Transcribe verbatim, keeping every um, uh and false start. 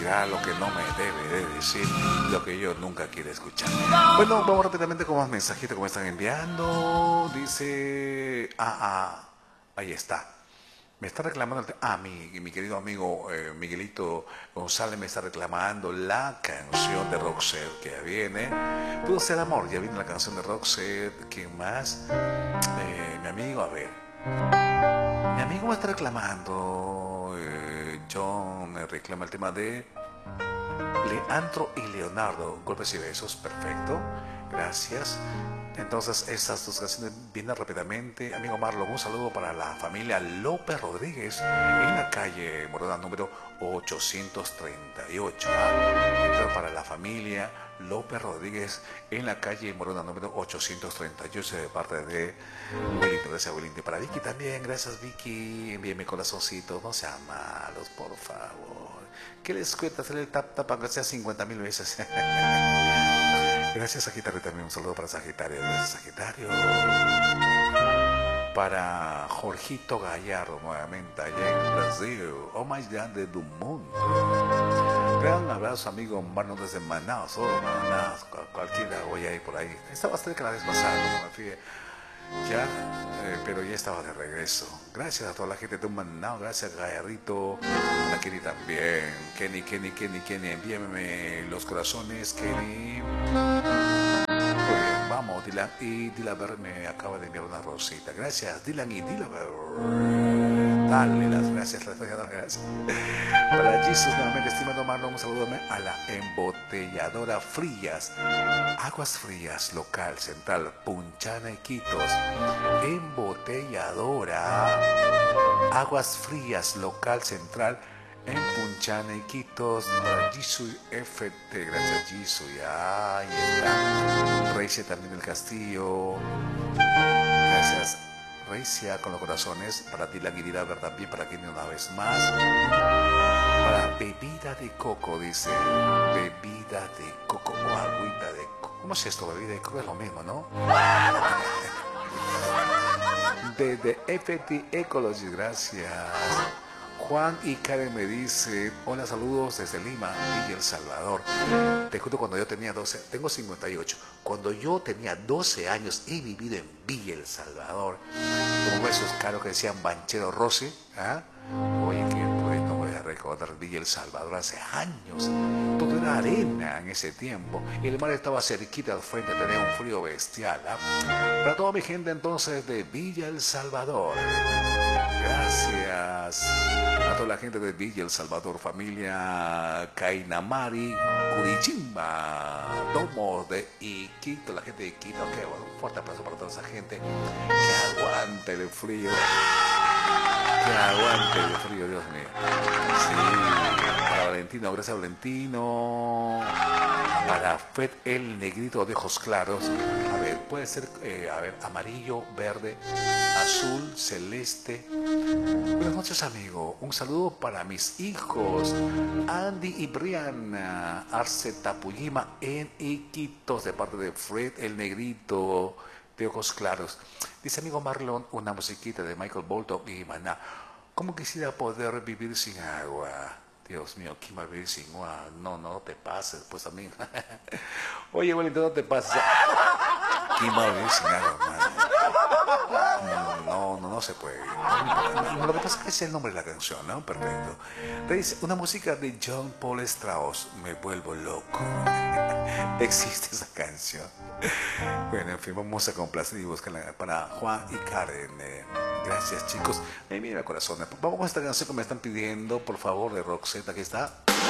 dirá lo que no me debe de decir, lo que yo nunca quiero escuchar. Bueno, vamos rápidamente con más mensajitos que me están enviando. Dice, ah, ah, ahí está. Me está reclamando, el ah, mi, mi querido amigo eh, Miguelito González me está reclamando la canción de Roxette que ya viene. Pudo ser amor, ya viene la canción de Roxette. ¿Quién más? Eh, mi amigo, a ver. Mi amigo me está reclamando. Eh, John me reclama el tema de Leandro y Leonardo. Golpes y besos, perfecto. Gracias. Entonces, estas dos canciones vienen rápidamente. Amigo Marlon, un saludo para la familia López Rodríguez en la calle Morona número ochocientos treinta y ocho. ¿Ah? Entonces, para la familia López Rodríguez en la calle Morona número ochocientos treinta y ocho de parte de Wellington. Gracias, Wellington. Para Vicky también, gracias, Vicky. Envíenme corazoncitos, no sean malos, por favor. ¿Qué les cuesta hacer el tap tap aunque sea cincuenta mil veces? Gracias, Sagitario, también un saludo para Sagitario. Gracias, Sagitario. Para Jorgito Gallardo, nuevamente allá en Brasil. Oh, más grande del mundo. Gran abrazo, amigo Marno desde Manaus. Oh, Manaus, cualquiera voy a ir por ahí. Estaba cerca la vez pasada, no me fui. Ya, eh, pero ya estaba de regreso. Gracias a toda la gente de Manaus. Gracias, Gallarrito. A Kenny también. Kenny, Kenny, Kenny, Kenny. Envíame los corazones, Kenny. Vamos, Dylan y Dilaver me acaba de enviar una rosita. Gracias, Dylan y Dilaver. Dale las gracias, las gracias. Para Jesus, nuevamente, estimado Marlon, un saludo a la embotelladora Frías. Aguas Frías, local, central, Punchana, Iquitos. Embotelladora. Aguas Frías, local, central, en Punchana, Iquitos. Para Jisoo F T, gracias Jisoo, ya, ahí está. Reicia también del Castillo, gracias Reicia con los corazones. Para Dylan y Dilaver también, para quien una vez más. Para bebida de coco, dice, bebida de coco o agüita de coco. ¿Cómo es esto? Bebida de coco es lo mismo, ¿no? De, de F T Ecology, gracias. Juan y Karen me dicen, hola, saludos desde Lima, Villa El Salvador. Te juro, cuando yo tenía doce, tengo cincuenta y ocho, cuando yo tenía doce años he vivido en Villa El Salvador, como esos caros que decían Banchero Rossi, ¿ah? Oye, que pues no voy a recordar Villa El Salvador hace años, todo era arena en ese tiempo, el mar estaba cerquita al frente, tenía un frío bestial, ¿ah? Para toda mi gente entonces de Villa El Salvador, gracias a toda la gente de Villa El Salvador, familia Cainamari, Curichimba, Domo de Iquito, la gente de Iquito, que bueno, un fuerte abrazo para toda esa gente que aguante el frío, que aguante el frío, Dios mío. Sí, para Valentino, gracias Valentino. Para Fed el negrito de ojos claros, a ver, puede ser, eh, a ver, amarillo, verde, azul, celeste. Buenas noches, amigo. Un saludo para mis hijos, Andy y Brianna, Arce Tapuyima en Iquitos, de parte de Fred el negrito de ojos claros. Dice, amigo Marlon, una musiquita de Michael Bolton y Maná. ¿Cómo quisiera poder vivir sin agua? Dios mío, ¿quién va a vivir sin agua? No, no te pases, pues a mí. Oye, bonito, no te pases. ¿Quién va a vivir sin agua, man? No, no, no se puede. Lo que pasa es que ese es el nombre de la canción, ¿no? Perfecto. Te dice, una música de John Paul Strauss, me vuelvo loco. Existe esa canción. Bueno, en fin, vamos a complacer y buscarla para Juan y Karen. Eh, gracias, chicos. Eh, mira, corazón. Vamos con esta canción que me están pidiendo, por favor, de Roxette. Aquí está.